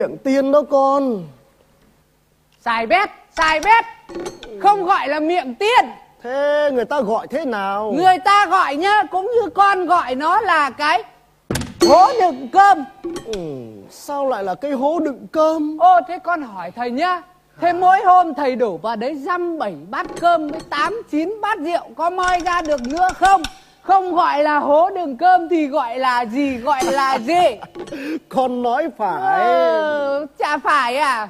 Miệng tiên đó con. Sai bét, không gọi là miệng tiên. Thế người ta gọi thế nào? Người ta gọi nhá, cũng như con gọi nó là cái hố đựng cơm. Sao lại là cái hố đựng cơm? Ô, thế con hỏi thầy nhá. Thế mỗi hôm thầy đổ vào đấy 5-7 bát cơm với 8-9 bát rượu, có moi ra được nữa không? Không gọi là hố đựng cơm thì gọi là gì? Gọi là gì? Con nói phải. Chả phải à?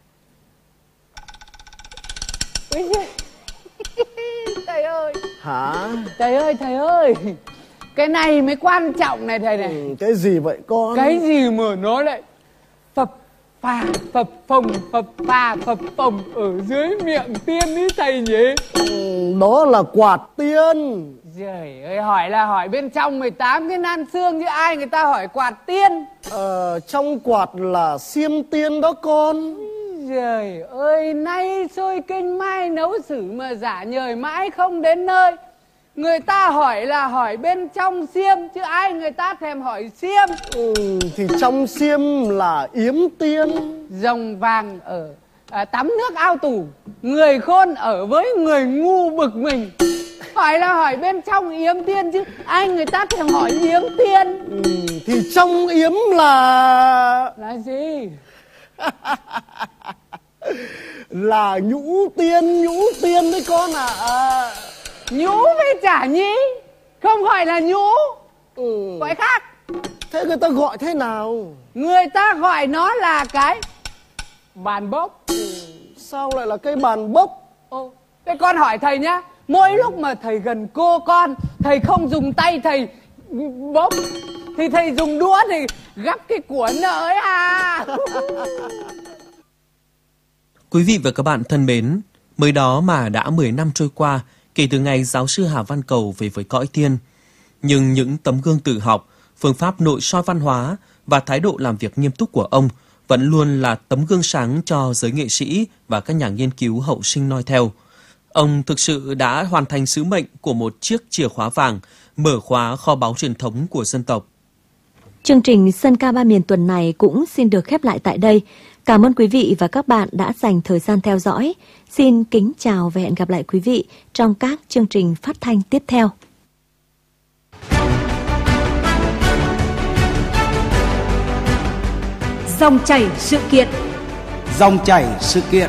Thầy ơi. Hả? Thầy ơi. Cái này mới quan trọng này thầy này. Cái gì vậy con? Cái gì mà nó lại phập phà, phập phồng ở dưới miệng tiên ý thầy nhỉ? Đó là quạt tiên. Trời ơi, hỏi là hỏi bên trong 18 cái nan xương chứ ai người ta hỏi quạt tiên. Trong quạt là xiêm tiên đó con. Trời ơi, nay sôi kinh mai nấu sử mà giả nhời mãi không đến nơi. Người ta hỏi là hỏi bên trong xiêm chứ ai người ta thèm hỏi xiêm. Thì trong xiêm là yếm tiên. Rồng vàng ở tắm nước ao tù, người khôn ở với người ngu bực mình. Hỏi là hỏi bên trong yếm tiên chứ ai người ta thèm hỏi yếm tiên. Thì trong yếm là gì? là nhũ tiên đấy con ạ. Nhũ với chả nhĩ, không gọi là nhũ. Gọi khác. Thế người ta gọi thế nào? Người ta gọi nó là cái bàn bốc. Sao lại là cái bàn bốc? Thế con hỏi thầy nhá, mỗi lúc mà thầy gần cô con, thầy không dùng tay thầy bốc thì thầy dùng đũa thì gắp cái cuốn ấy à. Quý vị và các bạn thân mến, mới đó mà đã 10 năm trôi qua kể từ ngày giáo sư Hà Văn Cầu về với cõi tiên. Nhưng những tấm gương tự học, phương pháp nội soi văn hóa và thái độ làm việc nghiêm túc của ông vẫn luôn là tấm gương sáng cho giới nghệ sĩ và các nhà nghiên cứu hậu sinh noi theo. Ông thực sự đã hoàn thành sứ mệnh của một chiếc chìa khóa vàng, mở khóa kho báu truyền thống của dân tộc. Chương trình Sân ca ba miền tuần này cũng xin được khép lại tại đây. Cảm ơn quý vị và các bạn đã dành thời gian theo dõi. Xin kính chào và hẹn gặp lại quý vị trong các chương trình phát thanh tiếp theo. Dòng chảy sự kiện. Dòng chảy sự kiện.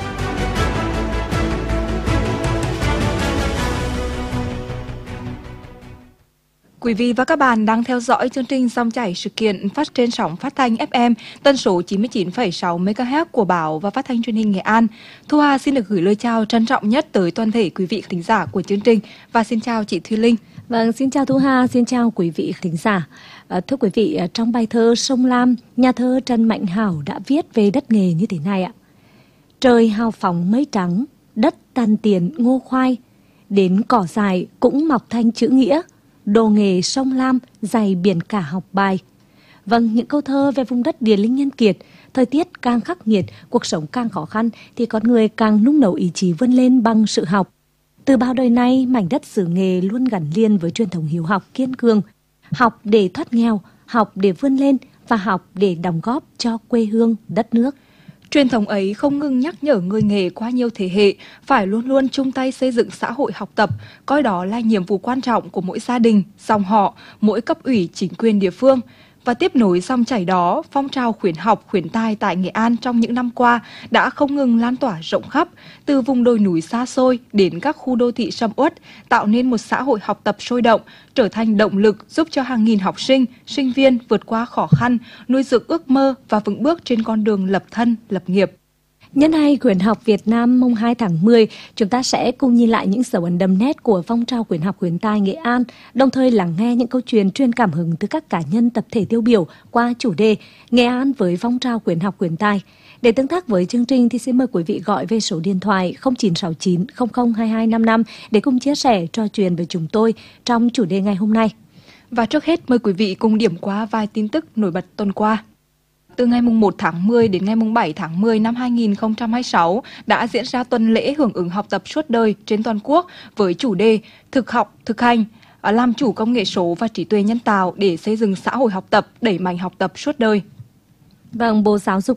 Quý vị và các bạn đang theo dõi chương trình Dòng chảy sự kiện phát trên sóng phát thanh FM tần số 99,6 MHz của Báo và Phát thanh Truyền hình Nghệ An. Thu Hà xin được gửi lời chào trân trọng nhất tới toàn thể quý vị thính giả của chương trình và xin chào chị Thùy Linh. Vâng, xin chào Thu Hà, xin chào quý vị thính giả. Thưa quý vị, trong bài thơ Sông Lam, nhà thơ Trần Mạnh Hảo đã viết về đất nghề như thế này ạ. Trời hào phóng mây trắng, đất tàn tiền ngô khoai, đến cỏ dài cũng mọc thanh chữ nghĩa. Đồ nghề sông Lam, dày biển cả học bài. Vâng, những câu thơ về vùng đất Điền Linh nhân kiệt, thời tiết càng khắc nghiệt, cuộc sống càng khó khăn thì con người càng nung nấu ý chí vươn lên bằng sự học. Từ bao đời nay, mảnh đất xứ nghề luôn gắn liền với truyền thống hiếu học kiên cường. Học để thoát nghèo, học để vươn lên và học để đóng góp cho quê hương, đất nước. Truyền thống ấy không ngừng nhắc nhở người nghề qua nhiều thế hệ phải luôn luôn chung tay xây dựng xã hội học tập, coi đó là nhiệm vụ quan trọng của mỗi gia đình, dòng họ, mỗi cấp ủy chính quyền địa phương. Và tiếp nối dòng chảy đó, phong trào khuyến học, khuyến tài tại Nghệ An trong những năm qua đã không ngừng lan tỏa rộng khắp, từ vùng đồi núi xa xôi đến các khu đô thị sầm uất, tạo nên một xã hội học tập sôi động, trở thành động lực giúp cho hàng nghìn học sinh, sinh viên vượt qua khó khăn, nuôi dưỡng ước mơ và vững bước trên con đường lập thân, lập nghiệp. Nhân hay khuyến học Việt Nam mùng 2 tháng 10, chúng ta sẽ cùng nhìn lại những dấu ấn đậm nét của phong trào khuyến học khuyến tài Nghệ An, đồng thời lắng nghe những câu chuyện truyền cảm hứng từ các cá nhân tập thể tiêu biểu qua chủ đề Nghệ An với phong trào khuyến học khuyến tài. Để tương tác với chương trình thì xin mời quý vị gọi về số điện thoại 0969 00 2255 để cùng chia sẻ trò chuyện với chúng tôi trong chủ đề ngày hôm nay. Và trước hết mời quý vị cùng điểm qua vài tin tức nổi bật tuần qua. Từ ngày 1 tháng 10 đến ngày 7 tháng 10 năm 2026 đã diễn ra tuần lễ hưởng ứng học tập suốt đời trên toàn quốc với chủ đề Thực học, thực hành, làm chủ công nghệ số và trí tuệ nhân tạo để xây dựng xã hội học tập, đẩy mạnh học tập suốt đời. Vâng, Bộ Giáo dục